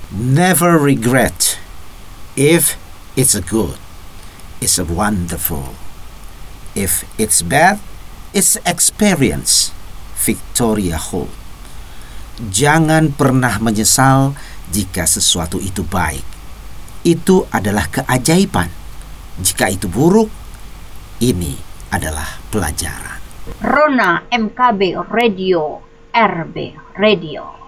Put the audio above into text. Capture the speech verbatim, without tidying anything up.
Never regret. If it's good, it's wonderful. If it's bad, it's experience. Victoria Holt. Jangan pernah menyesal jika sesuatu itu baik. Itu adalah keajaiban. Jika itu buruk, ini adalah pelajaran. Rona M K B Radio, R B Radio.